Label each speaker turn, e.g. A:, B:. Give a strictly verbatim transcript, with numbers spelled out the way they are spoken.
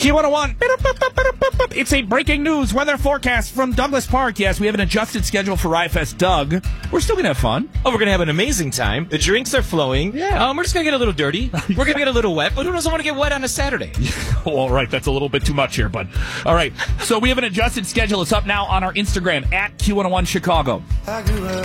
A: Q one oh one. It's a breaking news weather forecast from Douglas Park. Yes, we have an adjusted schedule for Riot Fest. Doug, we're still going to have fun.
B: Oh, we're going to have an amazing time. The drinks are flowing.
A: Yeah.
B: Um, we're just going to get a little dirty. We're going to get a little wet. But who doesn't want to get wet on a Saturday?
A: All right, that's a little bit too much here, but all right. So we have an adjusted schedule. It's up now on our Instagram at Q one oh one Chicago.